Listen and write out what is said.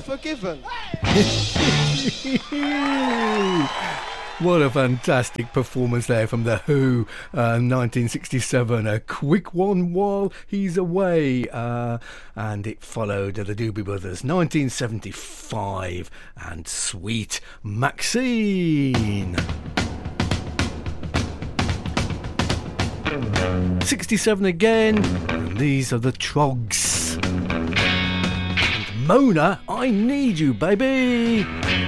forgiven. What a fantastic performance there from The Who, 1967. A quick one while he's away. And it followed the Doobie Brothers, 1975, and Sweet Maxine. 67 again, and these are the Trogs. And Mona, I Need You, baby.